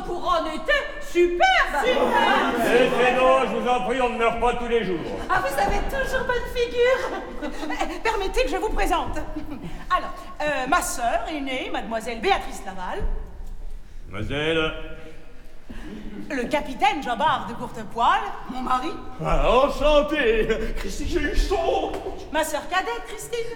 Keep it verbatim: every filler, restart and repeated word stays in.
pour en été superbe. Superbe. C'est très non, je vous en prie, on ne meurt pas tous les jours. Ah, vous avez toujours bonne figure. Permettez que je vous présente. Alors, euh, ma sœur aînée, mademoiselle Béatrice Laval. Mademoiselle. Le capitaine Jobard de Courtepoil, mon mari. Ah, enchanté, Christine Géluchon. Ma sœur cadette, Christine.